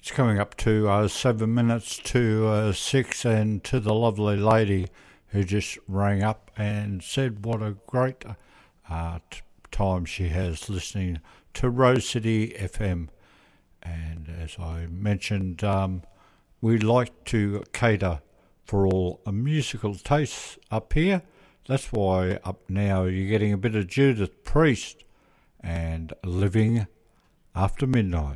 It's coming up to 7 minutes to 6, and to the lovely lady who just rang up and said what a great time she has listening to Rose City FM. And as I mentioned, we like to cater for all musical tastes up here. That's why up now you're getting a bit of Judith Priest and Living After Midnight.